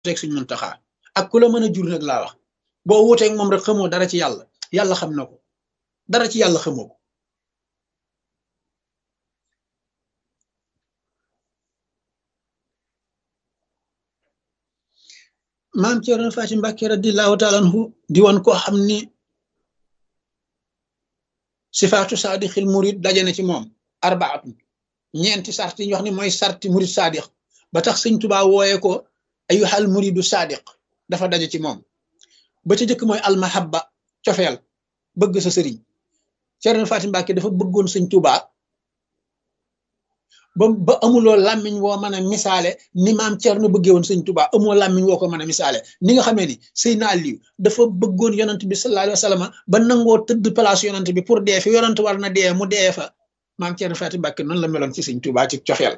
wuuteeg suñ Muntaxa ak ku la mën a jur nag laa wax boo wuuteeg moom rek xamoo dara ci yàlla yàlla xam na ko dara ci yàlla xamoo ko maam Cerno Faati Mbàkke radiyallaahu taala anhu di woon koo xam ni sifaatu saadixil murid daje na ci moom arbaatun ñeenti sart yi ñu wax ni mooy sarti murid saadix ba tax sëñ Tuubaa wooye ko ayyuhal muridu saadiq dafa daje ci moom ba ca jëkk mooy almahabba cofeel bëgg sa sëriñ Cerno Faati Mbàkke dafa bëggoon sëñ Tuubaa ba amuloo làmmiñ woo mën a misaale ni maam Cerno bëggee woon sëñ Tuubaa amoo làmmiñ woo ko mën a misaale ni nga xamee ni Seydina Aliyu dafa bëggoon yonant bi sallallahu alayhi wa sallam ba nangoo tëdd place yonant bi pour dee fi yonant war na dee mu dee fa maam Cerno Faati Mbàkke noonu la meloon ci sëñ Tuubaa ci cofeel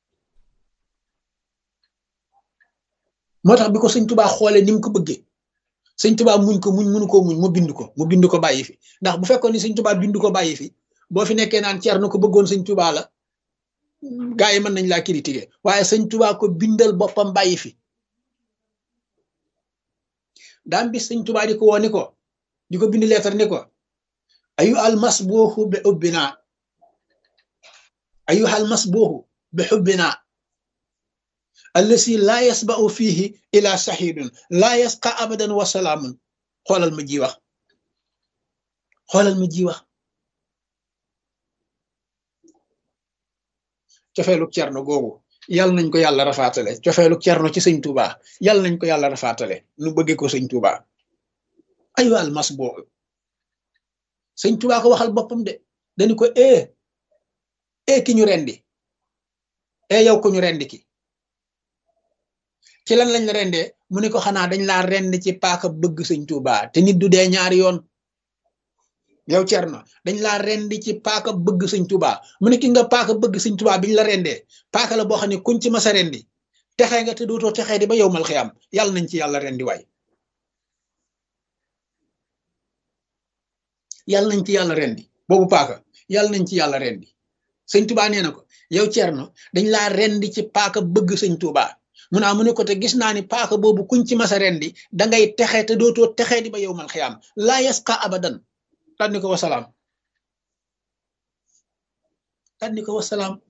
moo tax bi ko sëñ Tuubaa xoolee ni mu ko bëggee sëñ Tuubaa muñ ko mënu koo muñ mu bind ko bàyyi fi ndax bu fekkoon ni sëñ Tuubaa bind ko bàyyi fi boo fi nekkee naan Cerno ko bëggoon sëñ Tuubaa la gaa yi mën nañ laa critiquer waaye sëñ Tuubaa ko bindal boppam bàyyi fi daam bis sëñ Tuubaa di ko woo ni ko di ko bind leetar ni ko ayyuhal masbuuhu bi hubbinaa ayyuhal masbuuhu bi hubbinaa allasi laa yasba'u fiihi ila saxiidun laa yasqa abadan wa salaamun xoolal ma ji wax cofeelu Cerno googu yàlla nañ ko yàlla rafaatale cofeelu Cerno ci sëñ Tuubaa yàlla nañ ko yàlla rafaatale nu bëggee ko sëñ Tuubaa ayyuhal masbuuhu sëñ Tuubaa ko waxal boppam de dañu ko ki ñu rendi yow ko ñu rendi ki ci lan lañ la rendee mu ne ko xanaa dañ laa rend ci paaka bëgg sëñ Tuubaa te nit du dee ñaari yoon yow Cerno dañ laa rendi ci paaka bëgg sëñ Tuubaa mu ne ki nga paaka bëgg sëñ Tuubaa biñ la rendee paaka la boo xam ne kuñ ci masa rendi texee nga te dootoo texee di ba yow mal xiyaam yàlla nañ ci yàlla rendi waay yàlla nañ ci yàlla rendi boobu paaka yàlla nañ ci yàlla rendi sëñ Tuubaa nee na ko yow Cerno dañ laa rendi ci paaka bëgg sëñ Tuubaa mu ne ko te gis naa ni paaka boobu kuñ ci masa rendi dangay texe te dootoo texee di ba yow mal xiyaam laa yasqa abadan tànni ko wasalaam